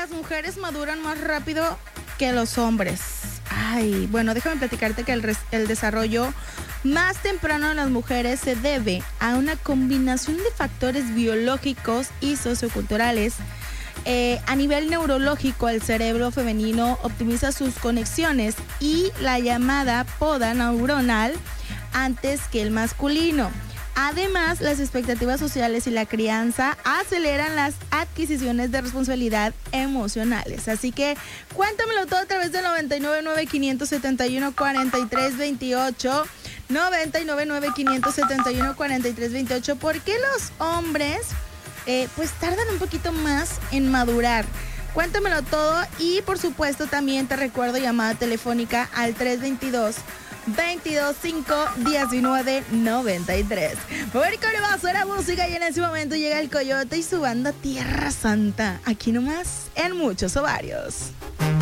las mujeres maduran más rápido que los hombres? Ay, bueno, déjame platicarte que el desarrollo más temprano de las mujeres se debe a una combinación de factores biológicos y socioculturales. A nivel neurológico, el cerebro femenino optimiza sus conexiones y la llamada poda neuronal antes que el masculino. Además, las expectativas sociales y la crianza aceleran las adquisiciones de responsabilidad emocionales. Así que cuéntamelo todo a través del 999-571-4328. 999-571-4328. ¿Por qué los hombres pues tardan un poquito más en madurar? Cuéntamelo todo y por supuesto también te recuerdo llamada telefónica al 322-225-1993. Por con más suena música y en ese momento llega el Coyote y su banda Tierra Santa. Aquí nomás en Muchos Ovarios.